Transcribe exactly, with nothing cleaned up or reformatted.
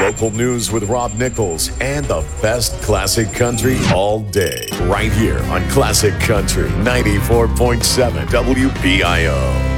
Local news with Rob Nichols and the best classic country all day. Right here on Classic Country ninety-four point seven W B I O.